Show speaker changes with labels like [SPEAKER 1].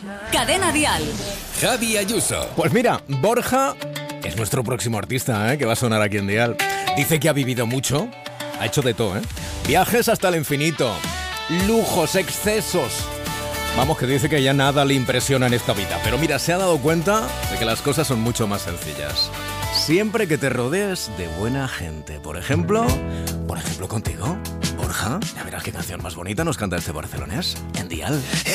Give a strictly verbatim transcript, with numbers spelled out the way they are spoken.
[SPEAKER 1] Cadena Dial.
[SPEAKER 2] Javi Ayuso.
[SPEAKER 3] Pues mira, Borja es nuestro próximo artista, ¿eh? Que va a sonar aquí en Dial. Dice que ha vivido mucho, ha hecho de todo, ¿eh? Viajes hasta el infinito, lujos, excesos. Vamos, que dice que ya nada le impresiona en esta vida. Pero mira, se ha dado cuenta de que las cosas son mucho más sencillas. Siempre que te rodees de buena gente. Por ejemplo, por ejemplo contigo, Borja. Ya verás qué canción más bonita nos canta este barcelonés en Dial.